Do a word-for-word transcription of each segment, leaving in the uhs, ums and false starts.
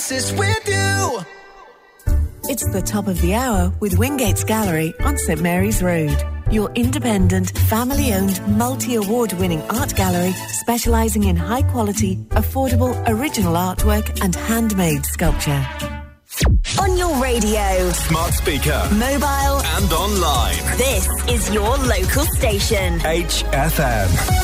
oasis with you. It's the top of the hour with Wingates Gallery on St Mary's Road. Your independent, family-owned, multi-award-winning art gallery specialising in high-quality, affordable, original artwork and handmade sculpture. On your radio, Smart speaker, mobile and online. This is your local station. H F M.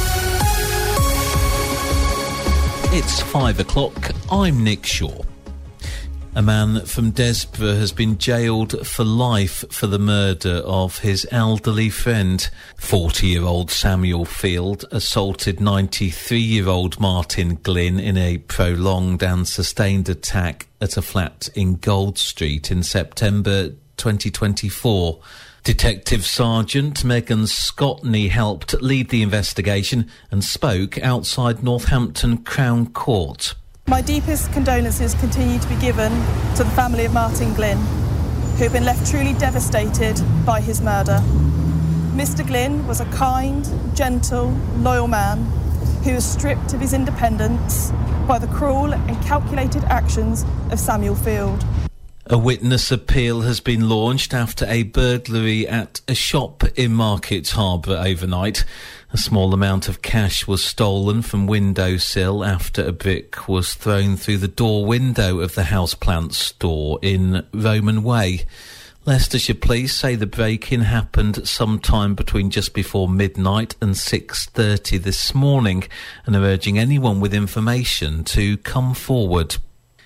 It's five o'clock. I'm Nick Shaw. A man from Desborough has been jailed for life for the murder of his elderly friend. forty-year-old Samuel Field assaulted ninety-three-year-old Martin Glynn in a prolonged and sustained attack at a flat in Gold Street in September twenty twenty-four. Detective Sergeant Megan Scotney helped lead the investigation and spoke outside Northampton Crown Court. My deepest condolences continue to be given to the family of Martin Glynn, who have been left truly devastated by his murder. Mister Glynn was a kind, gentle, loyal man who was stripped of his independence by the cruel and calculated actions of Samuel Field. A witness appeal has been launched after a burglary at a shop in Market Harbour overnight. A small amount of cash was stolen from windowsill after a brick was thrown through the door window of the houseplant store in Roman Way. Leicestershire Police say the break-in happened sometime between just before midnight and six thirty this morning and are urging anyone with information to come forward.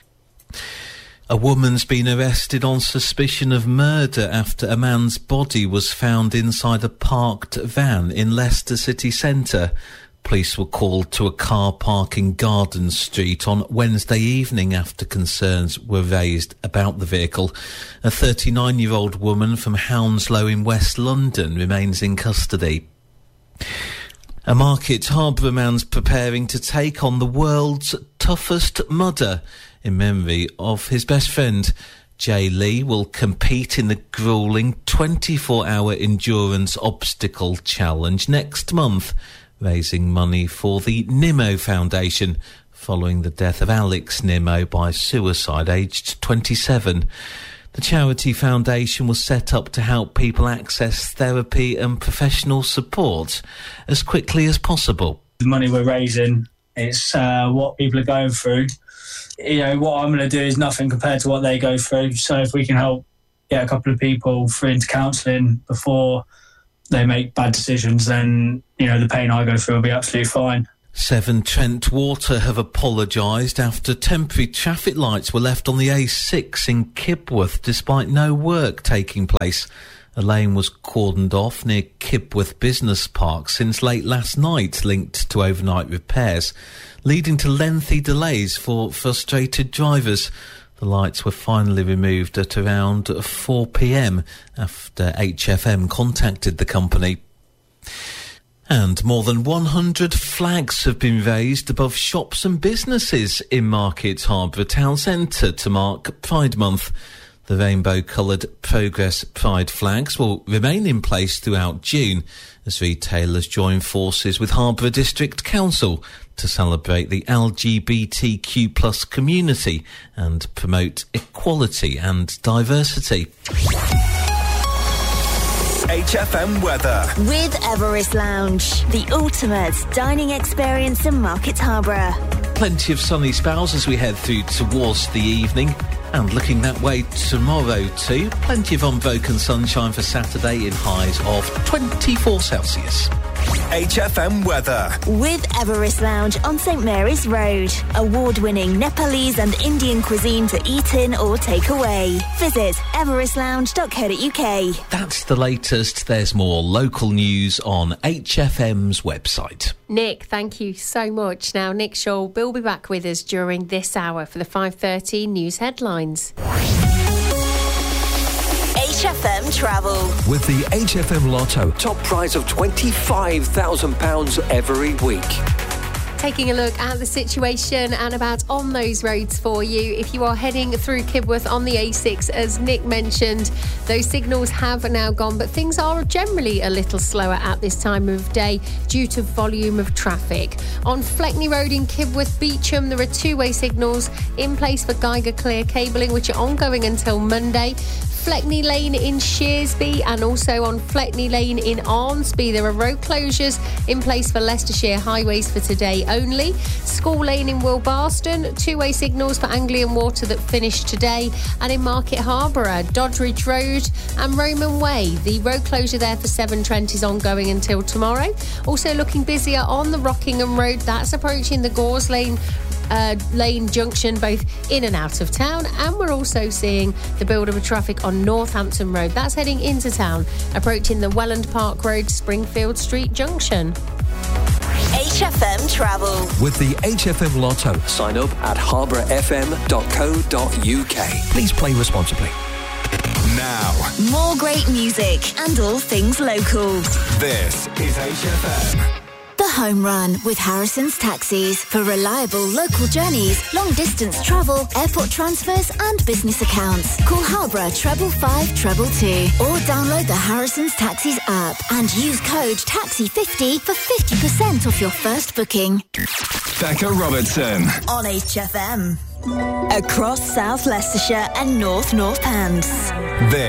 A woman's been arrested on suspicion of murder after a man's body was found inside a parked van in Leicester city centre. Police were called to a car park in Garden Street on Wednesday evening after concerns were raised about the vehicle. A thirty-nine-year-old woman from Hounslow in West London remains in custody. A Market Harbour man's preparing to take on the world's toughest mudder in memory of his best friend. Jay Lee will compete in the gruelling twenty-four hour endurance obstacle challenge next month, raising money for the Nimmo Foundation following the death of Alex Nimmo by suicide, aged twenty-seven. The charity foundation was set up to help people access therapy and professional support as quickly as possible. The money we're raising, it's uh, what people are going through. You know, what I'm going to do is nothing compared to what they go through. So if we can help get a couple of people through into counselling before they make bad decisions, then, you know, the pain I go through will be absolutely fine. Severn Trent Water have apologised after temporary traffic lights were left on the A six in Kibworth despite no work taking place. A lane was cordoned off near Kibworth Business Park since late last night, linked to overnight repairs, leading to lengthy delays for frustrated drivers. The lights were finally removed at around four p m after H F M contacted the company. And more than one hundred flags have been raised above shops and businesses in Market Harbour Town Centre to mark Pride Month. The rainbow-coloured Progress Pride flags will remain in place throughout June as retailers join forces with Harbour District Council to celebrate the L G B T Q plus community and promote equality and diversity. H F M weather. With Everest Lounge, the ultimate dining experience in Market Harbour. Plenty of sunny spells as we head through towards the evening. And looking that way tomorrow too. Plenty of unbroken sunshine for Saturday in highs of twenty-four Celsius. H F M weather. With Everest Lounge on St Mary's Road. Award-winning Nepalese and Indian cuisine to eat in or take away. Visit everest lounge dot co dot uk. That's the latest. There's more local news on H F M's website. Nick, thank you so much. Now, Nick Shaw will be back with us during this hour for the five thirty news headlines. H F M Travel. With the H F M Lotto, top prize of twenty-five thousand pounds every week. Taking a look at the situation and about on those roads for you. If you are heading through Kibworth on the A six, as Nick mentioned, those signals have now gone, but things are generally a little slower at this time of day due to volume of traffic. On Fleckney Road in Kibworth Beecham, there are two-way signals in place for Geiger Clear cabling, which are ongoing until Monday. Fleckney Lane in Shearsby and also on Fleckney Lane in Arnsby. There are road closures in place for Leicestershire highways for today only. School Lane in Wilbarston, two-way signals for Anglian Water that finished today. And in Market Harborough, Doddridge Road and Roman Way. The road closure there for Severn Trent is ongoing until tomorrow. Also looking busier on the Rockingham Road. That's approaching the Gores Lane Uh, lane junction, both in and out of town. And we're also seeing the build-up of traffic on Northampton Road. That's heading into town, approaching the Welland Park Road, Springfield Street junction. H F M Travel. With the H F M Lotto. Sign up at harborough f m dot co dot u k. Please play responsibly. Now, More great music and all things local. this is H F M. The Home Run with Harrison's Taxis for reliable local journeys, long distance travel, airport transfers and business accounts. Call Harborough treble five treble two or download the Harrison's Taxis app and use code taxi fifty for fifty percent off your first booking. Becca Robertson. On H F M. Across South Leicestershire and North Northants. This